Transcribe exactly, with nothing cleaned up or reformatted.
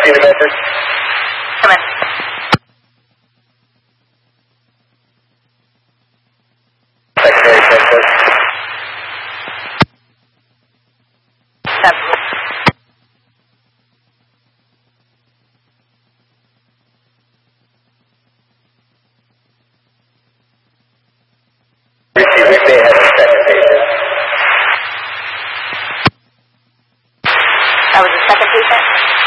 see the message? Come in. Secondary transport. Seven. Receive weekday has a second patient. That was the second patient?